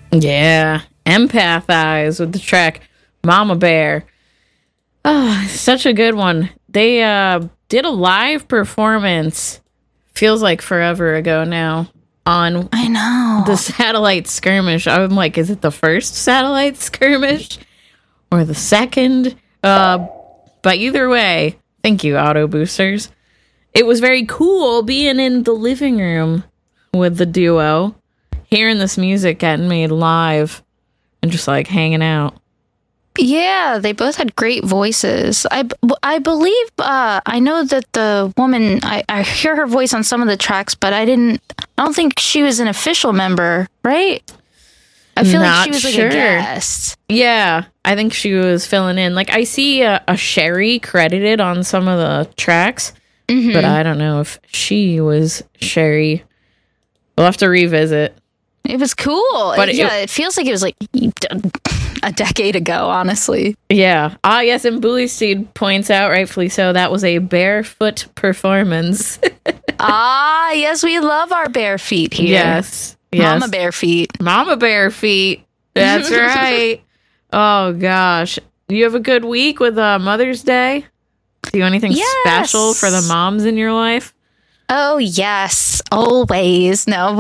Yeah. Empathize with the track Mama Bear. Oh, such a good one. They did a live performance, feels like forever ago now, on I know. the Satellite Skirmish. I'm like, is it the first Satellite Skirmish or the second? But either way, thank you, Auto Boosters. It was very cool being in the living room with the duo, hearing this music getting made live, and just like hanging out. Yeah, they both had great voices. I believe, I know that the woman, I hear her voice on some of the tracks, but I don't think she was an official member, right? I feel like she was like a guest. Yeah, I think she was filling in. Like, I see a Sherry credited on some of the tracks, but I don't know if she was Sherry. We'll have to revisit. It was cool. But it feels like it was like a decade ago, honestly. Yeah. Ah, yes, and Bully Seed points out, rightfully so, that was a barefoot performance. Ah, yes, we love our bare feet here. Yes. Mama bare feet. Mama Bear feet. That's right. Oh, gosh. You have a good week with Mother's Day? Do anything special for the moms in your life? Oh, yes. Always. No,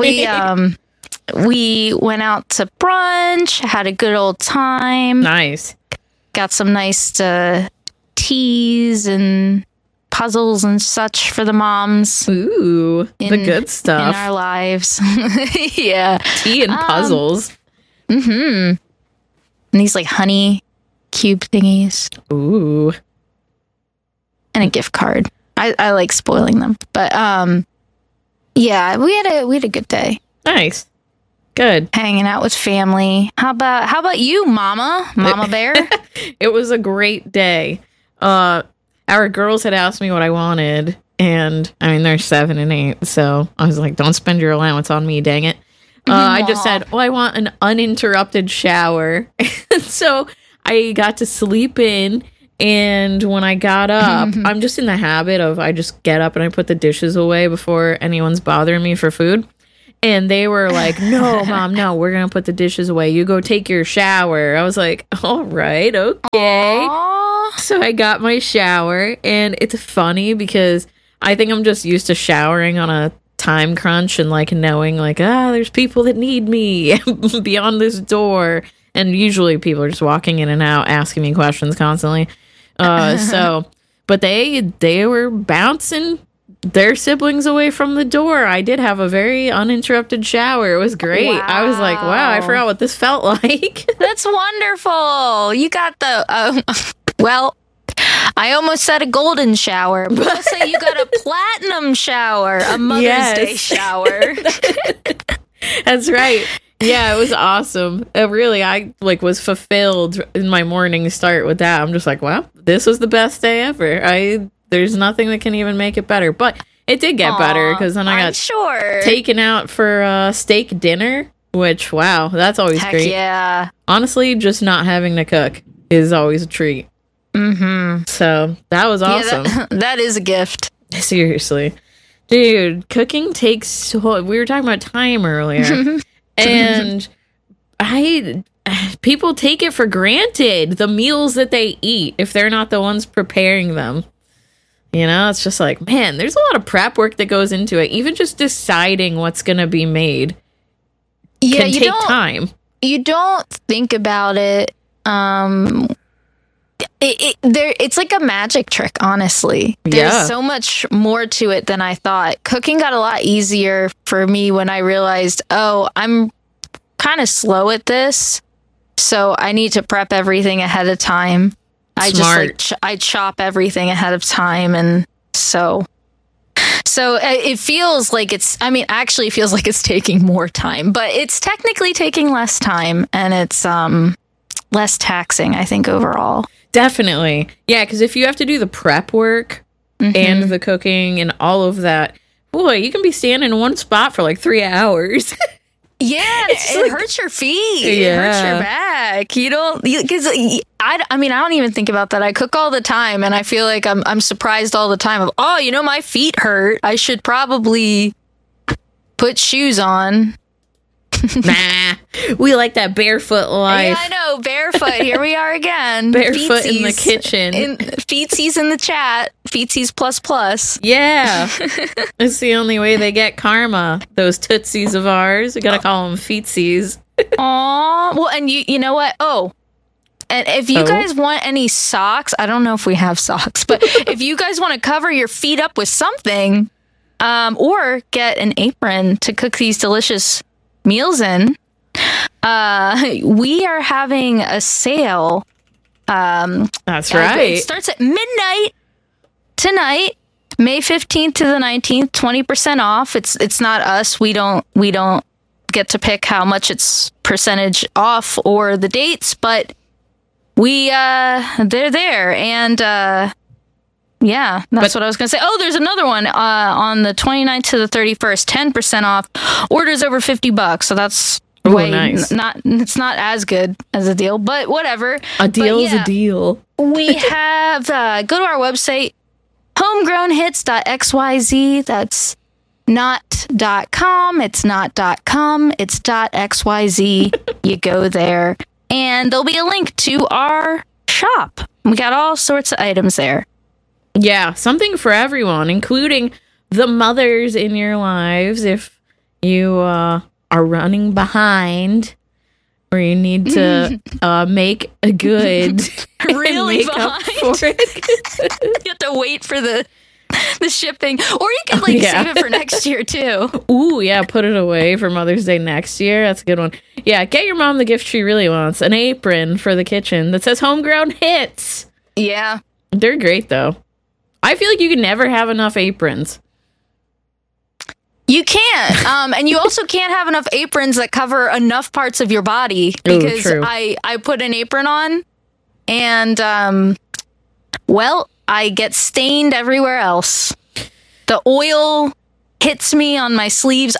we went out to brunch, had a good old time. Nice. Got some nice teas and puzzles and such for the moms. Ooh, the good stuff. In our lives. Yeah. Tea and puzzles. And these like honey cube thingies. Ooh. And a gift card. I like spoiling them. But yeah, we had a good day. Nice. Good. Hanging out with family. How about you, Mama Bear? It was a great day. Our girls had asked me what I wanted, and I mean they're 7 and 8, so I was like, "Don't spend your allowance on me, dang it." I just said, "Oh, I want an uninterrupted shower," so I got to sleep in. And when I got up, I'm just in the habit of I just get up and I put the dishes away before anyone's bothering me for food. And they were like, "No, Mom, no, we're going to put the dishes away. You go take your shower." I was like, "All right, okay." Aww. So I got my shower, and it's funny because I think I'm just used to showering on a time crunch and like knowing like, there's people that need me beyond this door. And usually people are just walking in and out, asking me questions constantly. But they were bouncing their siblings away from the door. I did have a very uninterrupted shower. It was great. Wow. I was like, wow, I forgot what this felt like. That's wonderful. You got the, well, I almost said a golden shower, but I'll say you got a platinum shower, a Mother's Day shower. That's right. Yeah, it was awesome. Really, I was fulfilled in my morning start with that. I'm just like, wow, this was the best day ever. There's nothing that can even make it better. But it did get better because then I got taken out for steak dinner, which, wow, that's always great. Yeah. Honestly, just not having to cook is always a treat. So that was awesome. Yeah, that is a gift. Seriously. Dude, cooking takes so... We were talking about time earlier. And people take it for granted, the meals that they eat, if they're not the ones preparing them. You know, it's just like, man, there's a lot of prep work that goes into it. Even just deciding what's going to be made can take time. You don't think about it. It's like a magic trick, honestly. There's so much more to it than I thought. Cooking got a lot easier for me when I realized, I'm kind of slow at this, so I need to prep everything ahead of time. Smart. I chop everything ahead of time, and so it feels like actually it feels like it's taking more time, but it's technically taking less time, and it's less taxing, I think, overall. Definitely. Yeah, because if you have to do the prep work and the cooking and all of that, boy, you can be standing in one spot for like 3 hours. Yeah, it hurts your feet. It hurts your back. You don't, because I don't even think about that. I cook all the time, and I feel like I'm surprised all the time of, my feet hurt. I should probably put shoes on. Nah, we like that barefoot life. Yeah, I know. Barefoot. Here we are again. Barefoot in the kitchen. Feetsies in the chat. Feetsies plus. Yeah. It's the only way they get karma. Those tootsies of ours. We gotta call them feetsies. Aw. Well, and you know what? Oh. And if you guys want any socks, I don't know if we have socks, but if you guys want to cover your feet up with something, or get an apron to cook these delicious meals in, we are having a sale. That's right. It starts at midnight tonight, May 15th to the 19th, 20% off. It's not us. We don't get to pick how much it's percentage off or the dates, but they're there. And yeah, that's what I was going to say. Oh, there's another one on the 29th to the 31st, 10% off, orders over $50. So that's nice. It's not as good as a deal, but whatever. A deal is a deal. We have, go to our website, homegrownhits.xyz. That's not.com. It's not.com. It's .xyz. You go there and there'll be a link to our shop. We got all sorts of items there. Yeah, something for everyone, including the mothers in your lives. If you are running behind or you need to make a good really make behind. up for it. You have to wait for the shipping, or you can save it for next year too. Ooh, yeah, put it away for Mother's Day next year. That's a good one. Yeah, get your mom the gift she really wants, an apron for the kitchen that says Homegrown Hits. Yeah, they're great though. I feel like you can never have enough aprons. You can't. And you also can't have enough aprons that cover enough parts of your body, because I put an apron on and I get stained everywhere else. The oil hits me on my sleeves.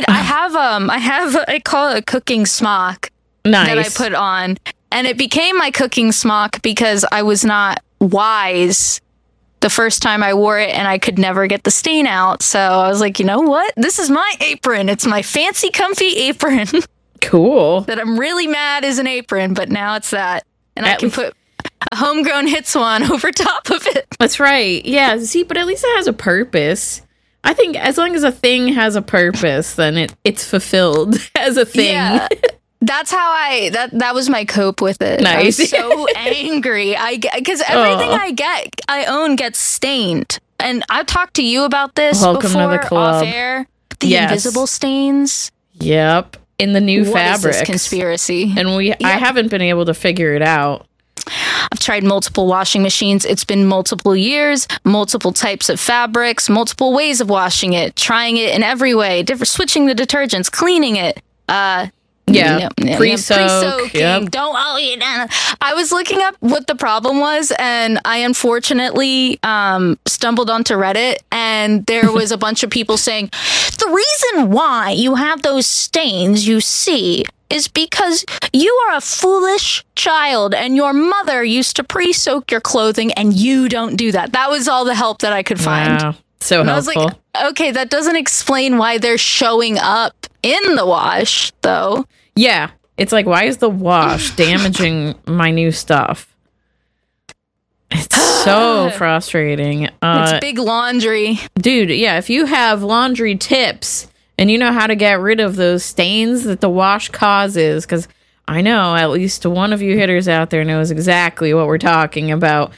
I call it a cooking smock. Nice. That I put on, and it became my cooking smock because I was not wise the first time I wore it, and I could never get the stain out. So I was like, you know what? This is my apron. It's my fancy, comfy apron. Cool. That I'm really mad is an apron, but now it's that. And I can put a Homegrown Hits one over top of it. That's right. Yeah, see, but at least it has a purpose. I think as long as a thing has a purpose, then it's fulfilled as a thing. Yeah. That's how that was my cope with it. Nice. I was so angry. Because everything I own gets stained. And I've talked to you about this before, to the club. Off air. The invisible stains. Yep. In the new fabrics. What is this conspiracy? And I haven't been able to figure it out. I've tried multiple washing machines. It's been multiple years, multiple types of fabrics, multiple ways of washing it, trying it in every way, switching the detergents, cleaning it. Pre-soaking. Yep. I was looking up what the problem was, and I unfortunately stumbled onto Reddit, and there was a bunch of people saying the reason why you have those stains you see is because you are a foolish child and your mother used to pre-soak your clothing and you don't do that. That was all the help that I could find. Wow. So helpful. I was like, okay, that doesn't explain why they're showing up in the wash, though. Yeah. It's like, why is the wash damaging my new stuff? It's so frustrating. It's big laundry. Dude, yeah, if you have laundry tips and you know how to get rid of those stains that the wash causes, because I know at least one of you hitters out there knows exactly what we're talking about.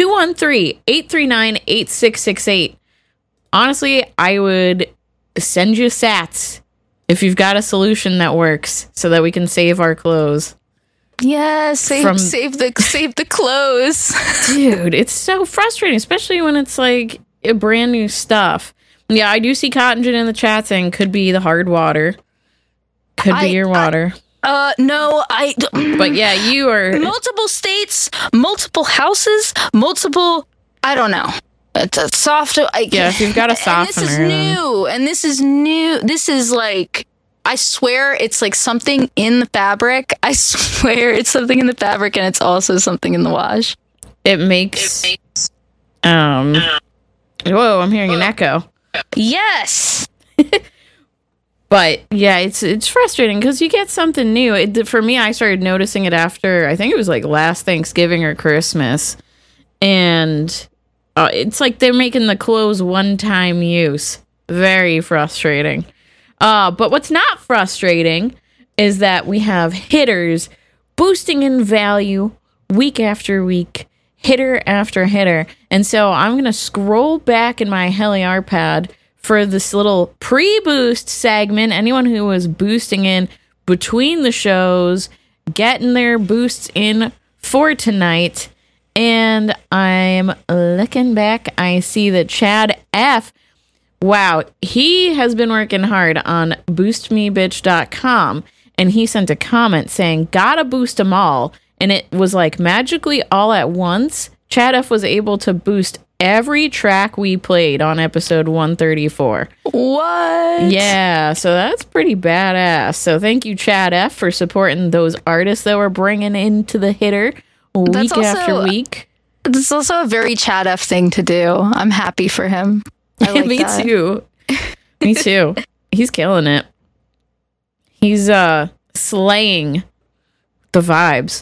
213-839-8668. Honestly, I would send you sats if you've got a solution that works so that we can save our clothes. Yeah, save the clothes. Dude, it's so frustrating, especially when it's like brand new stuff. Yeah, I do see Cotton Gin in the chat saying could be the hard water. Could be your water. No, But yeah, you are... Multiple states, multiple houses, multiple... I don't know. It's a soft... Yeah, if you've got a softener. This is new. This is like... I swear it's like something in the fabric. I swear it's something in the fabric and it's also something in the wash. It makes... Whoa, I'm hearing an echo. Yes. But yeah, it's frustrating because you get something new. For me, I started noticing it after, I think it was like last Thanksgiving or Christmas. And it's like they're making the clothes one-time use. Very frustrating. But what's not frustrating is that we have hitters boosting in value week after week, hitter after hitter. And so I'm going to scroll back in my Heliar pad for this little pre-boost segment. Anyone who was boosting in between the shows, getting their boosts in for tonight. And I'm looking back. I see that Chad F. Wow, he has been working hard on boostmebitch.com. And he sent a comment saying, gotta boost them all. And it was like magically all at once. Chad F was able to boost every track we played on episode 134. What? Yeah, so that's pretty badass. So thank you, Chad F, for supporting those artists that we're bringing into the hitter week after week. It's also a very Chad F thing to do. I'm happy for him. I like Me that. too. Me too. He's killing it. He's slaying the vibes.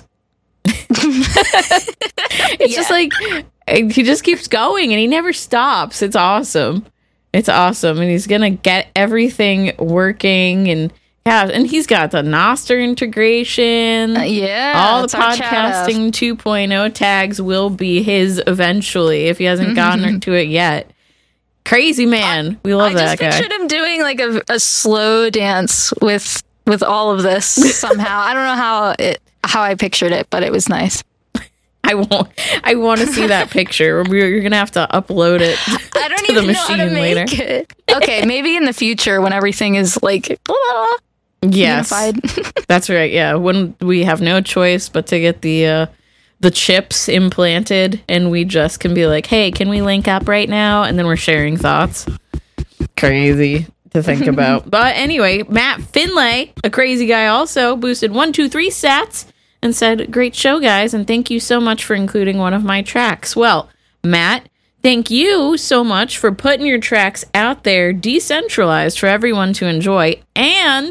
It's just like he just keeps going and he never stops. It's awesome. It's awesome. And he's gonna get everything working, and he's got the Nostr integration. All the podcasting 2.0 tags will be his eventually if he hasn't gotten to it yet. Crazy man. We love that guy. I just pictured him doing like a slow dance with all of this somehow. I don't know how I pictured it, but it was nice. I want to see that picture. You're gonna have to upload it. I don't even know how to make it. Okay, maybe in the future when everything is like yes, unified. That's right. Yeah, when we have no choice but to get the chips implanted, and we just can be like, hey, can we link up right now? And then we're sharing thoughts. Crazy to think about. But anyway, Matt Finlay, a crazy guy, also boosted 123 sats and said, great show, guys, and thank you so much for including one of my tracks. Well, Matt, thank you so much for putting your tracks out there decentralized for everyone to enjoy and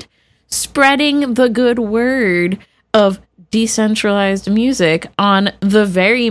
spreading the good word of decentralized music on the very